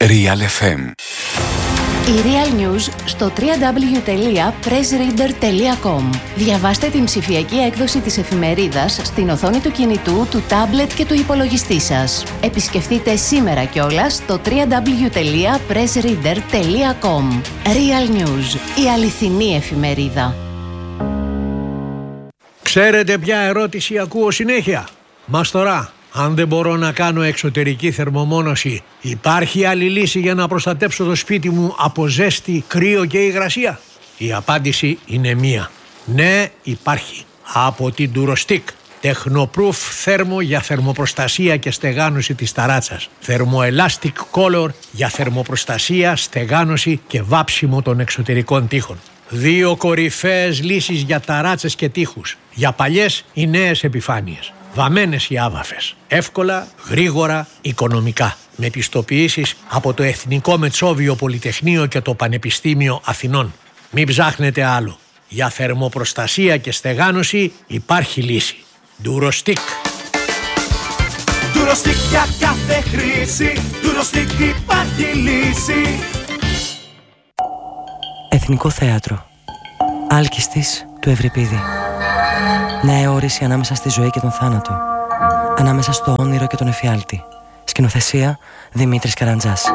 Real FM. Η Real News στο www.pressreader.com. Διαβάστε την ψηφιακή έκδοση της εφημερίδας στην οθόνη του κινητού, του τάμπλετ και του υπολογιστή σας. Επισκεφτείτε σήμερα κιόλας το www.pressreader.com. Real News, η αληθινή εφημερίδα. Ξέρετε ποια ερώτηση ακούω συνέχεια? Μας τώρα, αν δεν μπορώ να κάνω εξωτερική θερμομόνωση, υπάρχει άλλη λύση για να προστατέψω το σπίτι μου από ζέστη, κρύο και υγρασία? Η απάντηση είναι μία. Ναι, υπάρχει. Από την Durostick. Tecnoproof θέρμο για θερμοπροστασία και στεγάνωση της ταράτσας. Thermoelastic Color για θερμοπροστασία, στεγάνωση και βάψιμο των εξωτερικών τοίχων. 2 κορυφαίες λύσεις για ταράτσες και τοίχους. Για παλιές ή νέες επιφάνειες. Βαμμένες οι άβαφες. Εύκολα, γρήγορα, οικονομικά. Με πιστοποιήσεις από το Εθνικό Μετσόβιο Πολυτεχνείο και το Πανεπιστήμιο Αθηνών. Μην ψάχνετε άλλο. Για θερμοπροστασία και στεγάνωση υπάρχει λύση. Durostick. Durostick για κάθε χρήση. Durostick υπάρχει λύση. Εθνικό Θέατρο. Άλκιστης του Ευρυπίδη. Μια αιώρηση ανάμεσα στη ζωή και τον θάνατο. Ανάμεσα στο όνειρο και τον εφιάλτη. Σκηνοθεσία Δημήτρης Καραντζάς.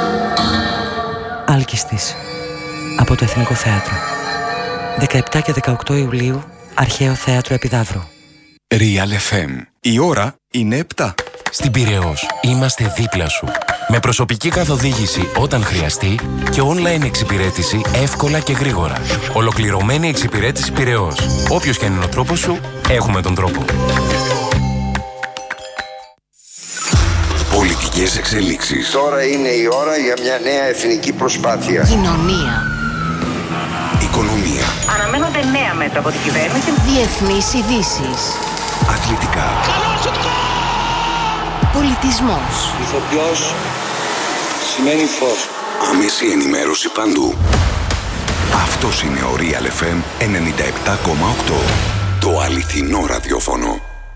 Άλκιστης. Από το Εθνικό Θέατρο. 17 και 18 Ιουλίου, Αρχαίο Θέατρο Επιδαύρου. Real FM. Η ώρα είναι 7. Στην Πειραιώς είμαστε δίπλα σου. Με προσωπική καθοδήγηση όταν χρειαστεί και online εξυπηρέτηση εύκολα και γρήγορα. Ολοκληρωμένη εξυπηρέτηση Πειραιώς. Όποιος και αν είναι ο τρόπος σου, έχουμε τον τρόπο. Πολιτικές εξελίξεις. Τώρα είναι η ώρα για μια νέα εθνική προσπάθεια. Κοινωνία. Οικονομία. Αναμένονται νέα μέτρα από την κυβέρνηση. Διεθνείς ειδήσεις. Αθλητικά. Πολιτισμός. Ηθοποιός σημαίνει φως. Άμεση ενημέρωση παντού. Αυτός είναι ο Real FM 97,8. Το αληθινό ραδιόφωνο.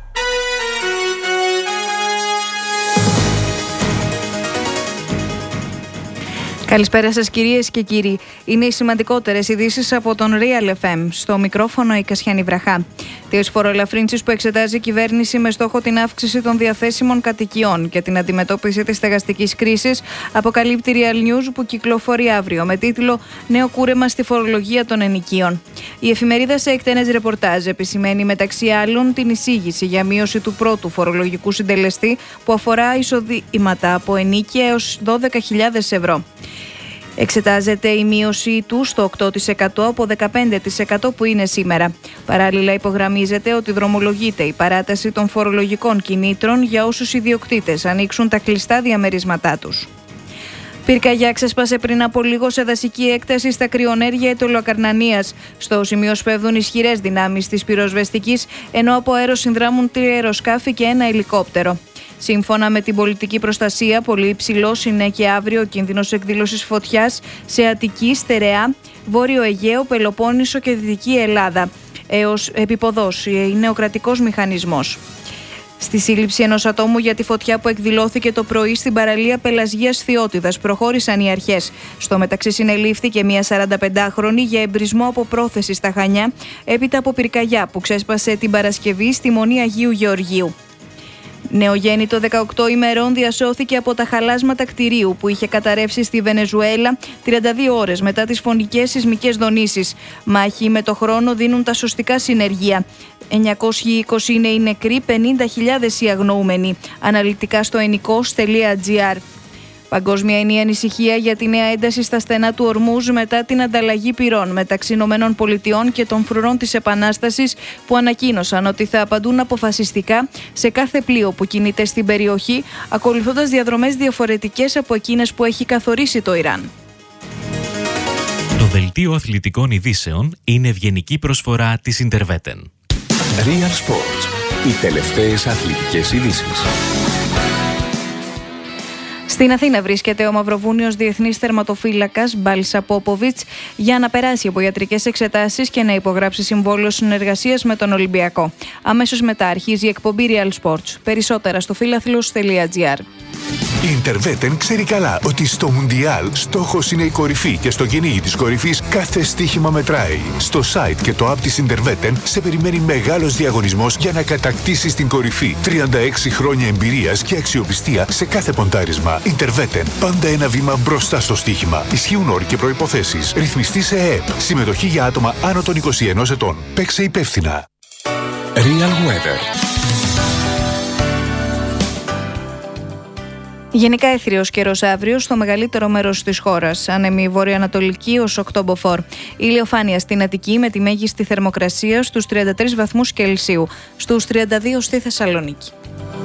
Καλησπέρα σας κυρίες και κύριοι. Είναι οι σημαντικότερες ειδήσεις από τον Real FM. Στο μικρόφωνο η Κασιάνη Βραχά. Τις φοροελαφρύνσεις που εξετάζει η κυβέρνηση με στόχο την αύξηση των διαθέσιμων κατοικιών και την αντιμετώπιση της στεγαστικής κρίσης αποκαλύπτει Real News που κυκλοφορεί αύριο με τίτλο «Νέο κούρεμα στη φορολογία των ενοικίων». Η εφημερίδα σε εκτενές ρεπορτάζ επισημαίνει μεταξύ άλλων την εισήγηση για μείωση του πρώτου φορολογικού συντελεστή που αφορά εισοδήματα από ενίκεια έως 12.000 ευρώ. Εξετάζεται η μείωση του στο 8% από 15% που είναι σήμερα. Παράλληλα υπογραμμίζεται ότι δρομολογείται η παράταση των φορολογικών κινήτρων για όσους ιδιοκτήτες ανοίξουν τα κλειστά διαμερίσματά τους. Πυρκαγιά ξέσπασε πριν από λίγο σε δασική έκταση στα κρυονέργεια Αιτωλοακαρνανίας. Στο σημείο σπέβδουν ισχυρές δυνάμεις της πυροσβεστικής, ενώ από αέρος συνδράμουν 3 αεροσκάφη και 1 ελικόπτερο. Σύμφωνα με την πολιτική προστασία, πολύ υψηλός είναι και αύριο ο κίνδυνος εκδήλωσης φωτιάς σε Αττική, Στερεά, Βόρειο Αιγαίο, Πελοπόννησο και Δυτική Ελλάδα. Έως επιποδός είναι ο κρατικός μηχανισμός. Στη σύλληψη ενός ατόμου για τη φωτιά που εκδηλώθηκε το πρωί στην παραλία Πελασγίας Θειότιδας προχώρησαν οι αρχές. Στο μεταξύ συνελήφθηκε μια 45χρονη για εμπρισμό από πρόθεση στα Χανιά, έπειτα από πυρκαγιά που ξέσπασε την Παρασκευή στη Μονή Αγίου Γεωργίου. Νεογέννητο 18 ημερών διασώθηκε από τα χαλάσματα κτηρίου που είχε καταρρεύσει στη Βενεζουέλα 32 ώρες μετά τις φωνικές σεισμικές δονήσεις. Μάχη με το χρόνο δίνουν τα σωστικά συνεργεία. 920 είναι οι νεκροί, 50.000 οι αγνοούμενοι. Αναλυτικά στο ennikos.gr. Παγκόσμια είναι η ανησυχία για τη νέα ένταση στα στενά του Ορμούζ μετά την ανταλλαγή πυρών μεταξύ ΗΠΑ και των φρουρών της Επανάστασης που ανακοίνωσαν ότι θα απαντούν αποφασιστικά σε κάθε πλοίο που κινείται στην περιοχή, ακολουθώντας διαδρομές διαφορετικές από εκείνες που έχει καθορίσει το Ιράν. Το δελτίο αθλητικών ειδήσεων είναι ευγενική προσφορά της Interveten. Real Sports. Οι τελευταίες αθλητικές ειδήσεις. Στην Αθήνα βρίσκεται ο Μαυροβούνιος διεθνής θερματοφύλακας Μπάλσα Πόποβιτς για να περάσει από ιατρικές εξετάσεις και να υπογράψει συμβόλαιο συνεργασίας με τον Ολυμπιακό. Αμέσως μετά αρχίζει η εκπομπή Real Sports. Περισσότερα στο φιλαθλος.gr. Η Interwetten ξέρει καλά ότι στο Μουντιάλ στόχος είναι η κορυφή και στο κυνήγι της κορυφής κάθε στοίχημα μετράει. Στο site και το app της Interwetten σε περιμένει μεγάλος διαγωνισμός για να κατακτήσεις την κορυφή. 36 χρόνια εμπειρίας και αξιοπιστία σε κάθε ποντάρισμα. Interwetten. Πάντα ένα βήμα μπροστά στο στοίχημα. Ισχύουν όροι και προϋποθέσεις. Ρυθμιστή σε ΕΕΠ. Συμμετοχή για άτομα άνω των 21 ετών. Παίξε υπεύθυνα. Real Weather. Γενικά έθριος καιρός αύριο στο μεγαλύτερο μέρος της χώρας. Άνεμη βορειοανατολική ως 8 μποφόρ. Ηλιοφάνεια στην Αττική με τη μέγιστη θερμοκρασία στους 33 βαθμούς Κελσίου. Στους 32 στη Θεσσαλονίκη.